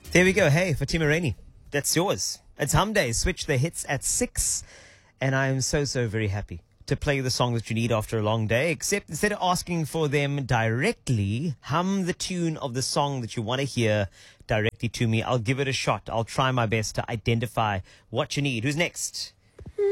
There we go. Hey, Fatima Rainey, that's yours. It's Hum Day. Switch the hits at 6. And I am so very happy to play the song that you need after a long day. Except instead of asking for them directly, hum the tune of the song that you want to hear directly to me. I'll give it a shot. I'll try my best to identify what you need. Who's next?